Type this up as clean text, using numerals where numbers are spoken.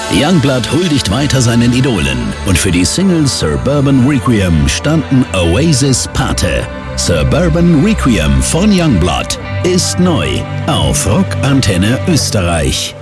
Youngblood huldigt weiter seinen Idolen und für die Single Suburban Requiem standen Oasis Pate. Suburban Requiem von Youngblood ist neu auf Rock Antenne Österreich.